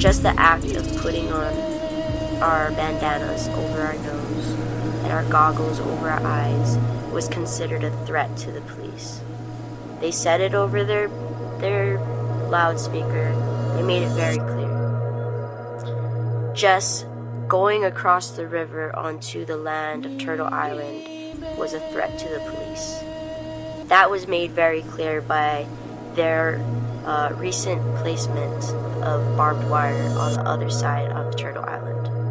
Just the act of putting on our bandanas over our nose and our goggles over our eyes was considered a threat to the police. They said it over their loudspeaker. They made it very clear. Just going across the river onto the land of Turtle Island was a threat to the police. That was made very clear by their recent placement of barbed wire on the other side of Turtle Island.